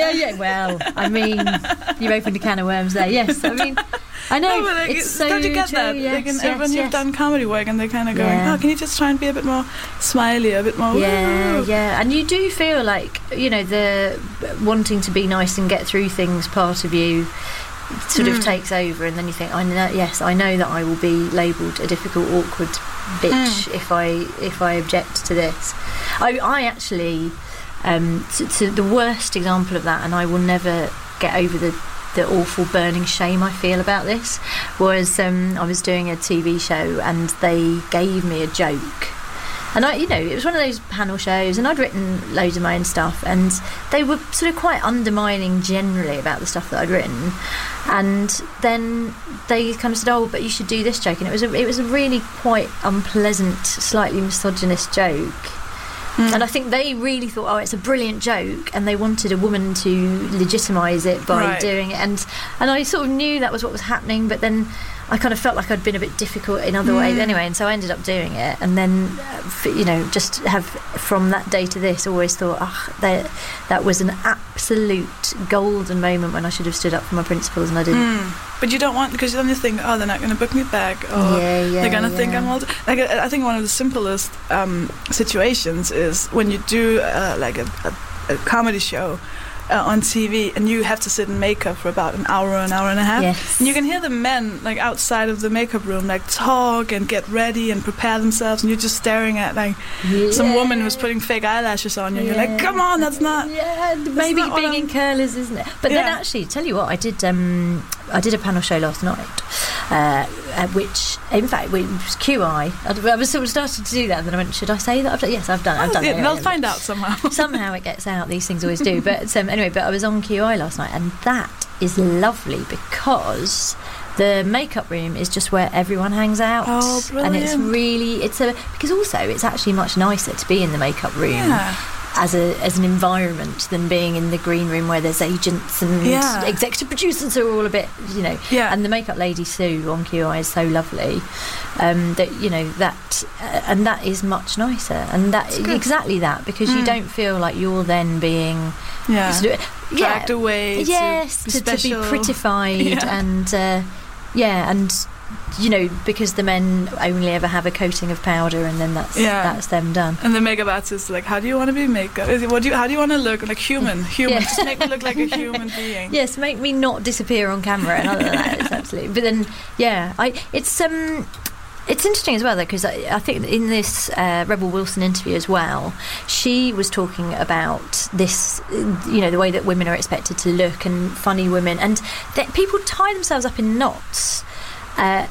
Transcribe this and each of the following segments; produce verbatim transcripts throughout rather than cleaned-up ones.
yeah, yeah. Well, I mean, you opened a can of worms there. Yes, I mean, I know. No, but like, it's so don't you get true. that? Yes, like in, yes, when yes. you've done comedy work, and they're kind of going, Yeah. "Oh, can you just try and be a bit more smiley, a bit more?" Yeah, Woo? yeah, and you do feel like, you know, the wanting to be nice and get through things part of you sort Mm. of takes over, and then you think, I know, yes, I know that I will be labelled a difficult, awkward bitch Mm. if I if I object to this. I, I actually, um, to, to the worst example of that, and I will never get over the the awful burning shame I feel about this, was um, I was doing a T V show and they gave me a joke. And I, you know, it was one of those panel shows, and I'd written loads of my own stuff, and they were sort of quite undermining generally about the stuff that I'd written. And then they kind of said, "Oh, but you should do this joke," and it was a, it was a really quite unpleasant, slightly misogynist joke. Mm. And I think they really thought, oh, it's a brilliant joke, and they wanted a woman to legitimise it by Right. doing it. And and I sort of knew that was what was happening, but then I kind of felt like I'd been a bit difficult in other mm. ways anyway, and so I ended up doing it. And then, uh, f- you know, just have, from that day to this, always thought, oh, that, that was an absolute golden moment when I should have stood up for my principles, and I didn't. Mm. But you don't want, because then you think, oh, they're not going to book me back, or Yeah, yeah, they're going to yeah. think I'm all. Like, I I think one of the simplest um, situations is when you do uh, like a, a, a comedy show uh, on T V, and you have to sit in makeup for about an hour, an hour and a half. Yes. And you can hear the men like outside of the makeup room, like talk and get ready and prepare themselves, and you're just staring at like Yeah. some woman who's putting fake eyelashes on you. And you're like, come on, that's not. Yeah, maybe not what being I'm- in curlers, isn't it? But then Yeah. actually, tell you what, I did. Um, I did a panel show last night, uh, uh, which, in fact, it was Q I. I, I was sort of starting to do that, and then I went, should I say that? I've done, yes, I've done it. I've done Yeah, it. they'll yeah, find out somehow. Somehow it gets out. These things always do. But um, anyway, but I was on Q I last night, and that is lovely because the makeup room is just where everyone hangs out. Oh, and it's brilliant. really, it's a, because also it's actually much nicer to be in the makeup room. Yeah. As a as an environment than being in the green room where there's agents and Yeah. executive producers who are all a bit, you know. Yeah. And the makeup lady Sue on Q I is so lovely, um, that you know that, uh, and that is much nicer, and that good. exactly that, because you Mm. don't feel like you're then being Yeah. sort of, Dragged yeah, away. yes, to, to, be to be special. prettified Yeah. and uh, yeah, and you know, because the men only ever have a coating of powder, and then that's Yeah. that's them done. And the makeup artist is like, how do you want to be makeup? Is it, what do you, how do you want to look? Like human, human. Yeah. Just make me look like a human being. Yes, make me not disappear on camera, and other than that, it's absolutely. But then, yeah, I it's um. It's interesting as well, though, because I, I think in this uh, Rebel Wilson interview as well, she was talking about this, you know, the way that women are expected to look, and funny women, and that people tie themselves up in knots. Uh,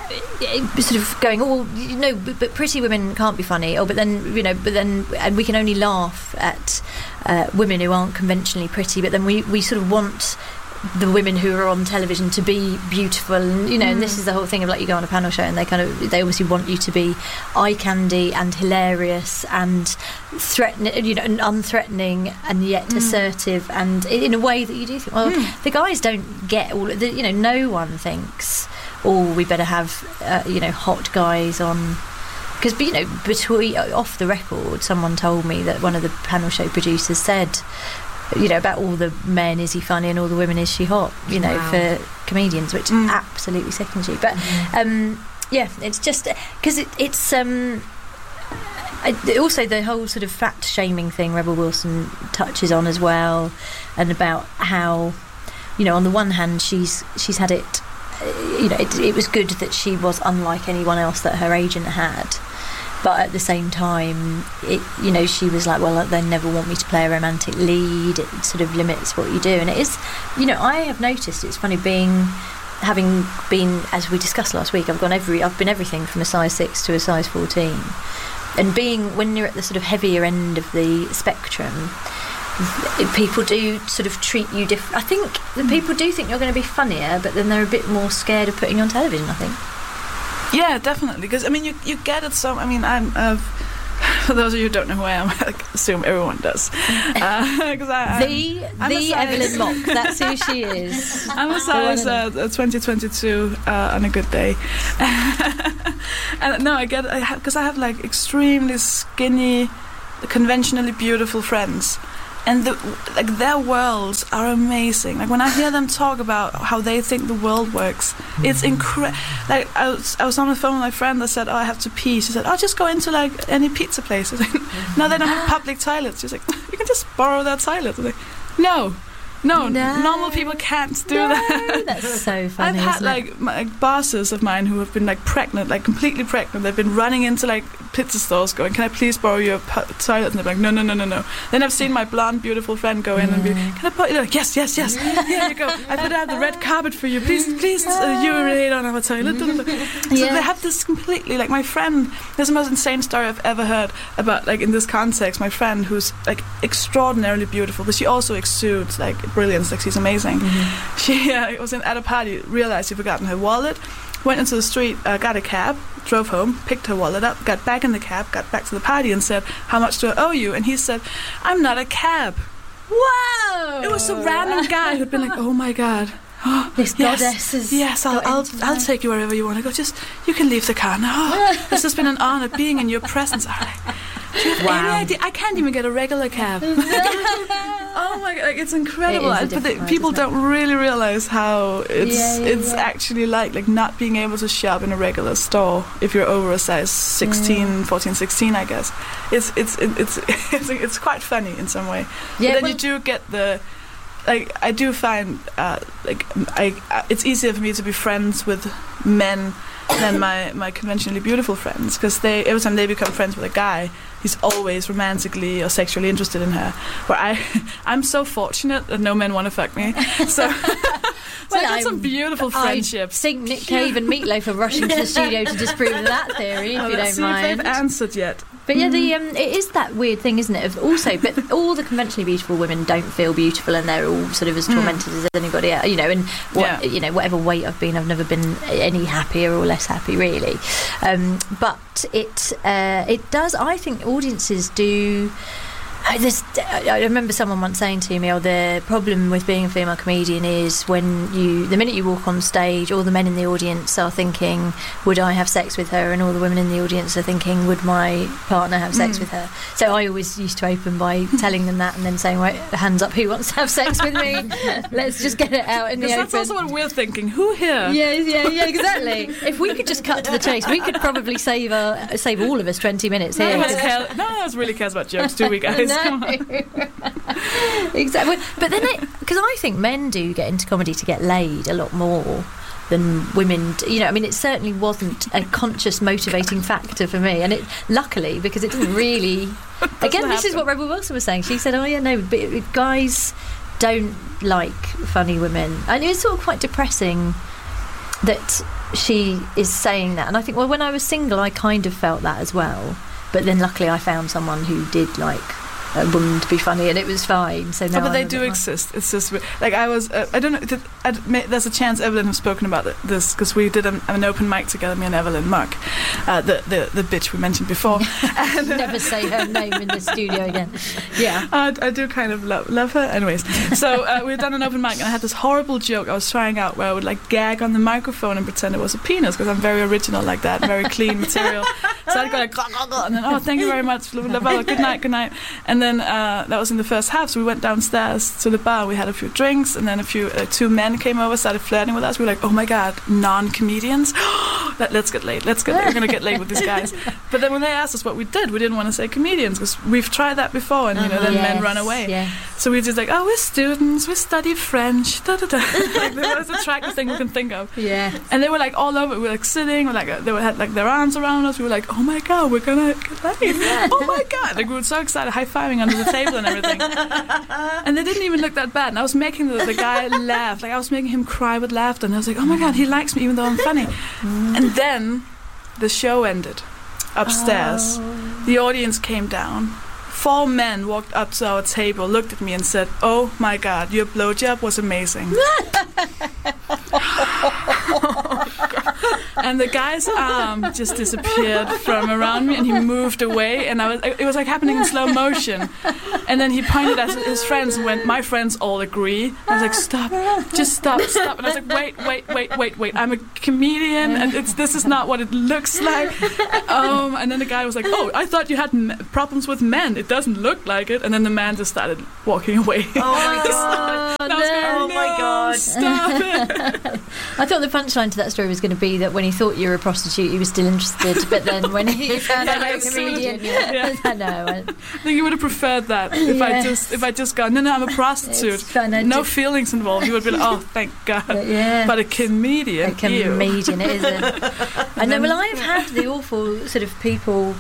uh, sort of going, oh, well, you know, but, but pretty women can't be funny. Oh, but then, you know, but then, and we can only laugh at uh, women who aren't conventionally pretty. But then we, we sort of want the women who are on television to be beautiful, and you know, mm. and this is the whole thing of like, you go on a panel show and they kind of, they obviously want you to be eye candy and hilarious and threatening, you know, and unthreatening and yet mm. assertive, and in a way that you do think, well, mm. the guys don't get all the, you know, no one thinks, oh, we better have uh, you know, hot guys on. Because, you know, between off the record, someone told me that one of the panel show producers said, you know, about all the men, is he funny, and all the women, is she hot, you know, wow. for comedians, which mm. absolutely sickens you. But mm. um, yeah, it's just because it, it's um, I, also the whole sort of fat shaming thing Rebel Wilson touches on as well, and about how, you know, on the one hand she's she's had it, you know, it, it was good that she was unlike anyone else that her agent had. But at the same time, it, you know, she was like, well, they never want me to play a romantic lead. It sort of limits what you do. And it is, you know, I have noticed, it's funny, being, having been, as we discussed last week, I've gone every, I've been everything from a size six to a size fourteen. And being, when you're at the sort of heavier end of the spectrum, people do sort of treat you different. I think that people do think you're going to be funnier, but then they're a bit more scared of putting you on television, I think. Yeah, definitely. Because I mean, you you get it. So I mean, I'm. Uh, for those of you who don't know who I am, I assume everyone does. Uh, I, the I'm, the I'm Evelyn Mock. That's who she is. I'm a size uh, twenty twenty-two uh, on a good day. And no, I get it because I, I have like extremely skinny, conventionally beautiful friends. and the, like their worlds are amazing. Like when I hear them talk about how they think the world works, it's incredible. Like I was, I was on the phone with my friend that said, "Oh, I have to pee." She said, "Oh, just go into like any pizza place." I was like, "No, they don't have public toilets." She's like, "You can just borrow their toilet." I was like, "No." No, No. normal people can't do No, that. That's so funny. I've had isn't it? like, my, like bosses of mine who have been like pregnant, like completely pregnant. They've been running into like pizza stores, going, "Can I please borrow your pu- toilet?" And they're like, "No, no, no, no, no." Then I've seen my blonde, beautiful friend go in and be, "Can I put?" You're like, "Yes, yes, yes. Here you go. I put out the red carpet for you. Please, please uh, urinate on our toilet." So Yeah. they have this completely like my friend. There's the most insane story I've ever heard about like in this context. My friend who's like extraordinarily beautiful, but she also exudes like brilliance. Like she's amazing. Mm-hmm. She uh, was in, at a party, realized she'd forgotten her wallet, went into the street, uh, got a cab, drove home, picked her wallet up, got back in the cab, got back to the party and said, "How much do I owe you?" And he said, "I'm not a cab." Whoa! It was a random guy who'd been like, "Oh my god. Oh, This yes, goddess has yes, I'll, got I'll, into I'll my- take you wherever you want to go. Just, you can leave the car now. Oh, this has been an honor being in your presence." All right. Do you have Wow. any idea? I can't even get a regular cab. Oh my god, like, it's incredible. It is a But the, different world, people isn't it? don't really realize how it's Yeah, yeah, it's yeah. actually like like not being able to shop in a regular store if you're over a size sixteen, fourteen, sixteen, I guess. It's it's it's it's, it's quite funny in some way. Yeah, but then well- you do get the like I do find uh, like I uh, it's easier for me to be friends with men than my, my conventionally beautiful friends, because they every time they become friends with a guy, he's always romantically or sexually interested in her. Where I I'm so fortunate that no men want to fuck me. So, so Well, I got I'm- some beautiful friendships. I think Nick Cave and Meatloaf are rushing to the studio to disprove that theory, if Well, you let's don't see if mind. they've answered yet. But yeah, the um, it is that weird thing, isn't it? Of also, but all the conventionally beautiful women don't feel beautiful, and they're all sort of as tormented as anybody else, you know. And what Yeah. you know, whatever weight I've been, I've never been any happier or less happy, really. Um, but it uh, it does. I think audiences do. I, this, I remember someone once saying to me, "Oh, the problem with being a female comedian is when you, the minute you walk on stage, all the men in the audience are thinking, would I have sex with her? And all the women in the audience are thinking, would my partner have sex Mm. with her?" So I always used to open by telling them that and then saying, right, hands up, who wants to have sex with me? Let's just get it out in the Because open. that's also what we're thinking. Who here? Yeah, yeah, yeah, exactly. If we could just cut to the chase, we could probably save uh, save all of us twenty minutes No here. one, cares, no one else really cares about jokes, do we, guys? Come on. Exactly. But then, because I think men do get into comedy to get laid a lot more than women do. You know, I mean, it certainly wasn't a conscious motivating factor for me, and it luckily, because it didn't really. Again, this is what Rebel Wilson was saying. She said, "Oh yeah, no, but guys don't like funny women," and it's sort of quite depressing that she is saying that. And I think, well, when I was single, I kind of felt that as well. But then, luckily, I found someone who did like a woman to be funny, and it was fine. So now Oh, but they I'm a do bit more- exist. It's just like I was. Uh, I don't know. Did, I, there's a chance Evelyn has spoken about it, this because we did an, an open mic together. Me and Evelyn Mark, uh, the the the bitch we mentioned before. and, uh, Never say her name in the studio again. Yeah. I, I do kind of love, love her. Anyways, so uh, we'd done an open mic, and I had this horrible joke I was trying out where I would like gag on the microphone and pretend it was a penis, because I'm very original like that, very clean material. So I'd go like, and then, "Oh, thank you very much, good night, good night." And then uh, that was in the first half, so we went downstairs to the bar, we had a few drinks, and then a few uh, two men came over, started flirting with us. We were like, "Oh my god, non-comedians, Let, let's get laid, let's get laid. We're gonna get laid with these guys." But then when they asked us what we did, we didn't want to say comedians, because we've tried that before, and you know, then Yes, men run away. yeah. So we just like, "Oh, we're students, we study French." Da, da, da. Like the most attractive thing we can think of. Yeah. And they were like all over. We were like sitting, we're like uh, they were, had like their arms around us. We were like, "Oh my god, we're gonna get laid!" Oh my god! Like we were so excited, high fiving under the table and everything. And they didn't even look that bad. And I was making the, the guy laugh, like I was making him cry with laughter. And I was like, "Oh my god, he likes me even though I'm funny." And then the show ended upstairs. Oh. The audience came down. Four men walked up to our table, looked at me and said, "Oh my god, your blowjob was amazing." and the guy's arm just disappeared from around me, and he moved away, and I was it was like happening in slow motion. And then he pointed at his friends, and went, my friends all agree. I was like, stop, just stop, stop. And I was like, wait, wait, wait, wait, wait. I'm a comedian, and it's this is not what it looks like. Um, and then the guy was like, oh, I thought you had m- problems with men. It doesn't look like it. And then the man just started walking away. Oh my god! And I was going, Oh no, my god! stop it. I thought the punchline to that story was going to be that when he thought you were a prostitute, he was still interested, but then when he found out you were a comedian, Yeah. I know. I, I think you would have preferred that if I Yes. just if I just gone, no, no, I'm a prostitute. It's fun, I No just- feelings involved. You would be like, oh, thank God. but yeah. But a comedian, a comedian, it isn't. I know. Well, I've had the awful sort of people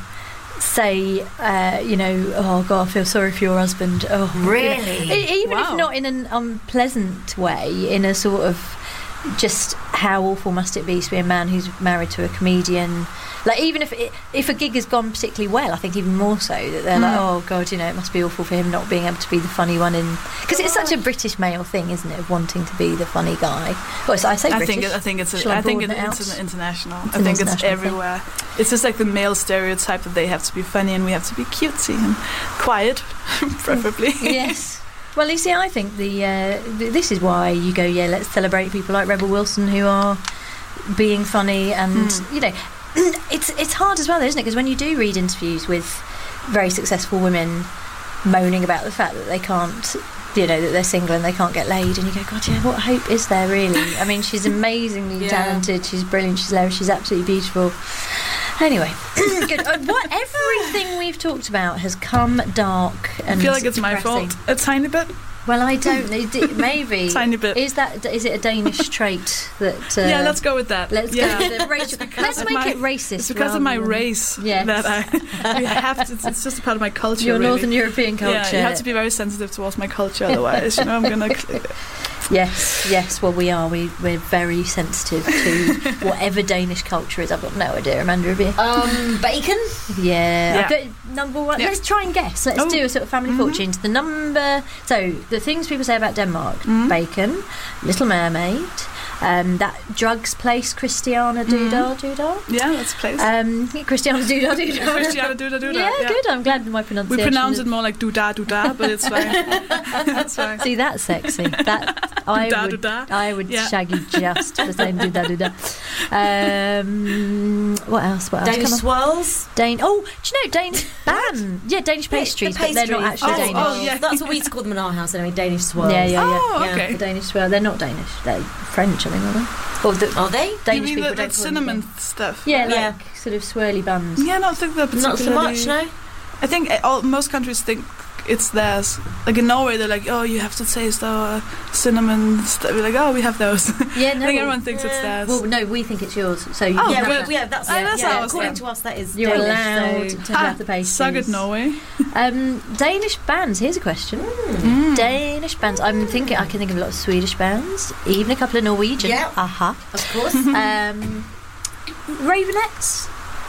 say, uh, you know, oh God, I feel sorry for your husband. Oh, you know. Really? E- even Wow. if not in an unpleasant way, in a sort of just how awful must it be to be a man who's married to a comedian. Like, even if it, if a gig has gone particularly well, I think even more so that they're like, oh God, you know, it must be awful for him not being able to be the funny one in, because it's such a British male thing, isn't it, of wanting to be the funny guy. Well, so I say I British. think it, I think it's a, Shall I I think it, broaden it it's out? an international. It's I an think it's international thing. everywhere. It's just like the male stereotype that they have to be funny and we have to be cutesy and quiet, preferably. Yes. Well, you see, I think the uh, th- this is why you go, yeah, let's celebrate people like Rebel Wilson who are being funny, and Hmm. you know, it's it's hard as well, though, isn't it? Because when you do read interviews with very successful women moaning about the fact that they can't, you know, that they're single and they can't get laid, and you go, God, yeah, what hope is there really? I mean, she's amazingly Yeah. talented, she's brilliant, she's hilarious, she's absolutely beautiful. Anyway, good. Uh, what everything we've talked about has come dark I and feel like it's my depressing. fault a tiny bit. Well, I don't. It, it- maybe Tiny bit. Is that is it a Danish trait that? Uh, Yeah, let's go with that. Let's yeah. go with the racial. Let's of make my- it racist. It's because of my rather than- race Yes. that I we have to. It's, it's just a part of my culture. Your really. Northern European culture. Yeah, you have to be very sensitive towards my culture, otherwise, you know, I'm gonna. Yes, yes. Well, we are. We we're very sensitive to whatever Danish culture is. I've got no idea, Amanda. Have you? Um, bacon. Yeah. Yeah. I've got number one. Yeah. Let's try and guess. Let's Oh. do a sort of family Mhm. fortunes. The number. So the things people say about Denmark: Mhm. bacon, Little Mermaid, um, that drugs place, Christiana Doodah Doodah. Yeah, that's a place. Um, Christiana Doodah Doodah. Christiana Duda Duda. Yeah, good. I'm glad my We pronunciation. pronounce is- it more like Duda Duda, but it's fine. That's fine. See, that's sexy. That I Duda would, Duda. I would Yeah. shag you just for saying doodah doodah. Um, what else? What else? Danish Come on. swirls. Dane. Oh, do you know Danish ban? Yeah, Danish pastries, The but they're not pastries. actually Oh, Danish. oh, yeah. That's what we used to call them in our house anyway. Danish swirls. Yeah, yeah, yeah. Oh, Yeah. okay. The Danish swirl. They're not Danish. They're French, I think, aren't they? Or the Are they? You Danish mean people the, don't that call cinnamon them stuff? Yeah, like Yeah. sort of swirly buns. Yeah, I don't think that Not so particularly. much, no. I think uh, all, most countries think it's theirs. Like in Norway, they're like, oh, you have to taste our cinnamon stuff. We're like, oh, we have those. Yeah, I no. think everyone thinks it's Yeah. theirs. Well, no, we think it's yours. So you Oh, can yeah, have we're, that. yeah, that's, Oh, yeah, that's yeah. how it's According done. to us, that is You're Danish, allowed so- to have the pastries. Suck it, Norway. Um, Danish bands. Here's a question. Mm. Danish bands. I'm thinking. I can think of a lot of Swedish bands, even a couple of Norwegian. Yeah. Aha. Of course. Um, Ravenettes.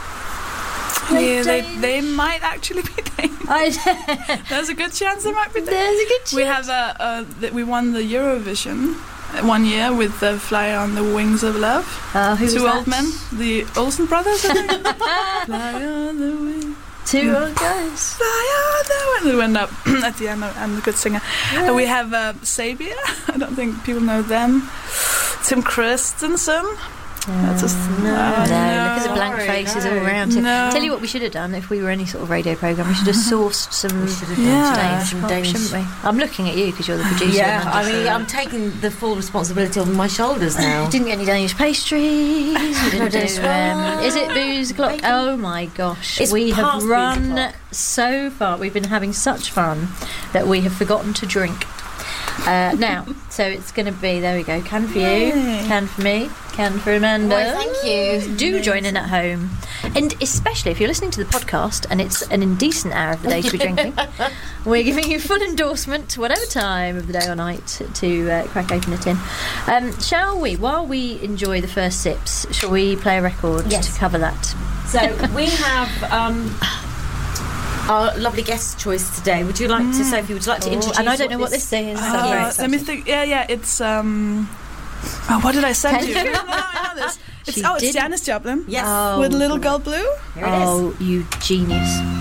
Yeah, they, Danish. they might actually be Danish. I, There's a good chance they might be Danish. there's a good chance. We have a, a th- we won the Eurovision one year with the Fly on the Wings of Love. Uh, who was Two that? old men, the Olsen brothers. I think. Fly on the wing, Two old guys. fly on the wing. They went up at the end. I'm a good singer. And we have uh, Sabia. I don't think people know them. Tim Christensen. That's just no, oh, no, no. look at the blank Sorry, faces no. all around. No. Tell you what we should have done if we were any sort of radio programme. We should have sourced some. We should have Yeah. done Danish, some pop, Danish. shouldn't we? I'm looking at you because you're the producer. Yeah, Amanda, I mean, so- I'm taking the full responsibility on my shoulders now. Didn't get any Danish pastries. You didn't Danish do, um, swirl. is it booze o'clock? Bacon. Oh my gosh. It's we have past booze run o'clock. so far. We've been having such fun that we have forgotten to drink. Uh, now, so it's going to be, there we go, can for you, Yay. can for me, can for Amanda. Why, thank you. Do join in at home. And especially if you're listening to the podcast and it's an indecent hour of the day to be drinking, we're giving you full endorsement, whatever time of the day or night, to uh, crack open a tin. Um, shall we, while we enjoy the first sips, shall we play a record Yes. to cover that? So we have um, our lovely guest choice today. Would you like to, Sophie? Would you like to Oh, introduce? and I don't know what this is. Oh, Uh, yes. let me think. Yeah, yeah. It's um. Oh, what did I send Can you? you- no, no, no, I know this. It's, She oh, it's didn't- Janis Joplin Yes. Oh, with Little great. Girl Blue. Here it is. Oh, you genius.